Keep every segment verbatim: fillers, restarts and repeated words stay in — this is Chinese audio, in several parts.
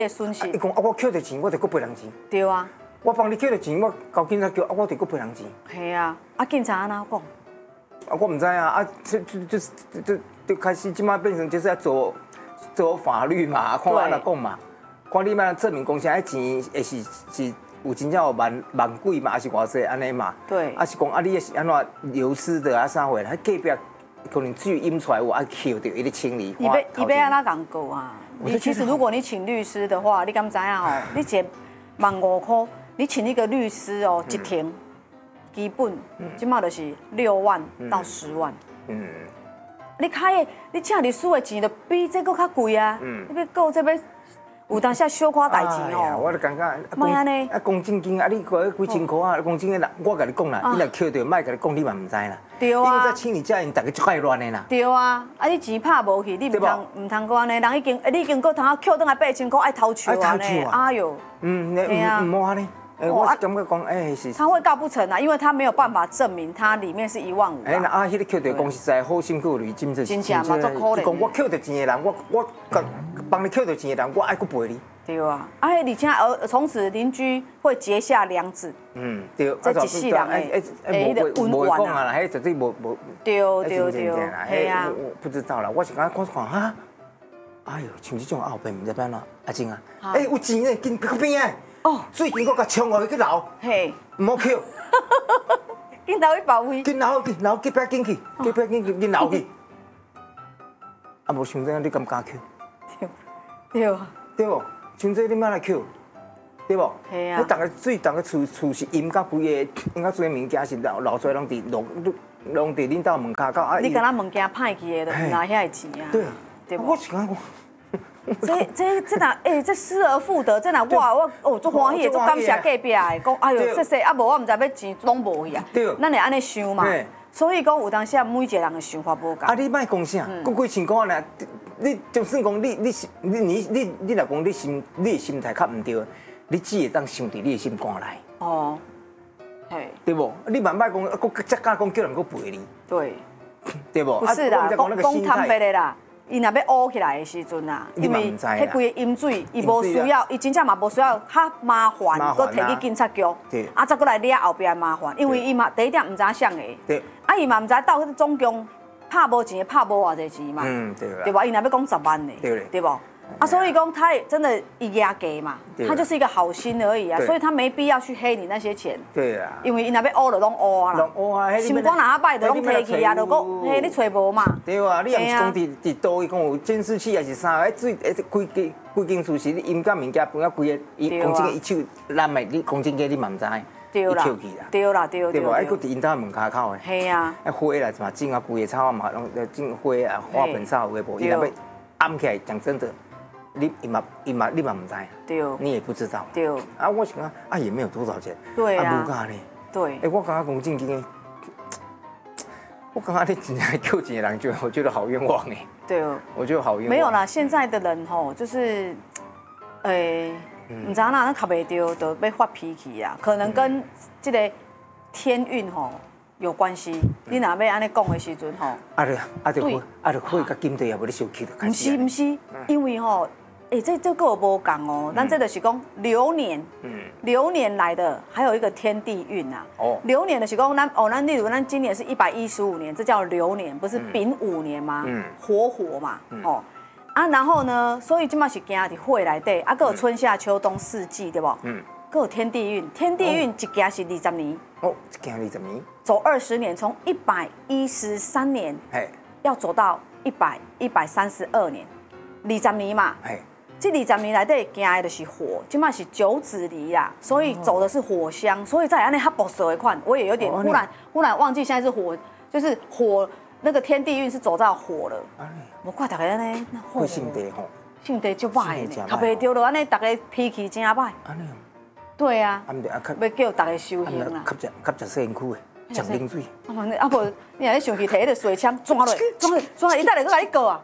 的损失。 伊讲啊，我捡着钱，我就搁赔人钱。 对啊。 我帮你捡着钱，我交警察叫，啊，我就搁赔人钱。 系啊，啊警察安怎讲？ 啊，我唔知啊，啊，就就就就就开始即马变成就是要走走法律嘛，看安怎讲嘛，看你要证明公司迄钱会是是有真正有万万几嘛，还是偌济安尼嘛？ 对。 啊是讲啊，你是安怎流失的啊啥货？迄隔壁可能水淹出来，我啊扣着伊咧清理。 伊要伊要安怎讲告啊？你其实如果你请律师的话，你敢知影吼？你一万五块，你请一个律师哦，一庭。基本，即马就是六万到十万。嗯，你开的，你请律师的钱就比这个较贵啊。嗯，你要告这边有当下小可代志哦。 我就感觉， 莫安尼。 啊，公证金啊，你个几千块啊，公证金啦，我甲你讲啦，伊若扣着，莫甲你讲，你嘛唔知啦。 对啊。 你在清理家，因大家就爱乱的啦。 对啊，啊你钱拍无去，你唔通唔通讲安尼，人已经你已经搁通啊扣倒来八千块，爱偷笑啊呢。哎呦。 嗯，你唔唔好安尼。我是感觉讲，哎是。 他会告不成啊，因为他没有办法证明他里面是一万五。 哎，那啊，迄个扣着公司在好心过滤金子。 真正嘛，足可怜。 讲我扣着钱的人，我我帮你扣着钱的人，我爱去赔你。 对啊，哎，而且呃，从此邻居会结下梁子。嗯， 对。 这一世人哎哎，迄个温婉啊，迄绝对无无。 对对对，系啊。 我不知道啦，我是感觉看看哈，哎呦，像这种后边唔知变哪，阿静啊，哎有钱呢，紧去边哎。哦，最近我甲冲落去留，嘿，唔好扣， 紧留去保卫， 紧留去，留几百紧去，几百紧去，紧留去。啊，无像这样你敢敢扣？ 对，对啊， 对不？像这你莫来扣，对不？ 系啊。 你逐个水，逐个厝厝是淹甲规个，淹甲水物件是流流出来，拢伫落，拢伫恁兜门骹到。 你敢若物件歹去的，就拿遐钱啊。 对， 对不？ 我是讲。 这这这哪哎，这失而复得，这哪我我哦，足欢喜，足感谢隔壁的，讲哎呦，这些啊无我唔知要钱拢无去啊，咱会安尼想嘛。所以讲有当时每一个人的想法无共。 啊，你莫讲啥，过几千块呢？你就算讲你你你你你你若讲你心你的心态较唔对，你只会当想伫你的心肝内。哦，嘿，对不？你慢慢讲，佫才敢讲叫人佫赔你。对，对不？ 不是啦，讲讲坦白的啦。伊若要乌起来的时阵啊，因为迄规个饮水，伊无需要，伊真正嘛无需要较麻烦，搁摕去警察局，啊再搁来抓后边麻烦，因为伊嘛第一点毋知影啥个，啊伊嘛毋知到迄总共拍无钱，拍无偌济钱嘛，对吧？伊若要讲十万的，对不？啊，所以讲他也真的一压给嘛，他就是一个好心而已啊，所以他没必要去黑你那些钱。对啊，因为伊那边乌就拢乌啊啦，乌啊，心肝哪歹就拢摕去啊，就讲嘿你找无嘛。对啊，你也是讲伫伫倒，伊讲有监视器还是啥，哎水哎规间规间厝是你阴甲物件搬啊规个，伊公证个伊手揽的，你公证个你嘛唔知，对啦，对啦对对无？哎，佫伫因兜门骹口的。系啊，哎花来嘛种啊规个草啊嘛，拢种花啊花盆草有诶无？伊若要暗起来，讲真的。你伊嘛伊嘛你嘛唔知，对，你也不知道，对，啊，我想讲啊也没有多少钱，对啊，无价呢，对，哎，我感觉讲正经，我感觉你真正扣钱的人，就我觉得好冤枉哎，对哦，我觉得好冤枉。没有啦，现在的人吼，就是，诶，唔知哪那卡袂到，就要发脾气啊，可能跟这个天运吼。有关系，你若要安尼讲的时阵吼，啊对啊对，啊对，火甲金地也无咧生气就开始。唔是唔是，因为吼，哎这这个无共哦，咱这就是讲流年，流年来的，还有一个天地运啊。哦，流年的是讲咱哦，咱例如咱今年是一百一十五年，这叫流年，不是丙午年吗？嗯，火火嘛，哦，啊然后呢，所以即马是行伫火内底，啊，佮有春夏秋冬四季，对不？嗯。各有天地运，天地运一行是二十年。哦，一行二十年。走二十年，从一百一十三年，要走到一百一百三十二年，二十年嘛。这二十年来底行的就是火，即嘛是九子离啦，所以走的是火香，所以在安尼较保守的款，我也有点忽然忽然忘记现在是火，就是火那个天地运是走到火了。我怪大家安尼，会性地吼，性地就歹呢，较袂着了安尼，大家脾气真歹。安尼。对啊，要叫大家修行啦。吸食吸食洗身躯的，食冷水。啊不，你若想去摕迄个水枪抓落，抓落，抓落，伊等下搁甲你告啊！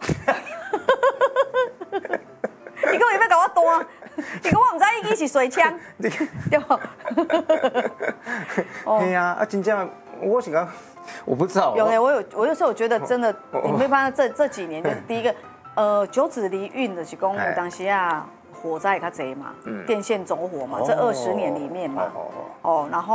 伊讲伊要甲我弹，伊讲我唔知伊是水枪，对不？对啊，啊真正我是讲，我不知道。有嘞，我有，我有时候觉得真的，你没发现这这几年就是第一个，呃，九子离运的是讲有当时啊。 火灾也较侪嘛，电线走火嘛，这二十年里面嘛，哦，然后。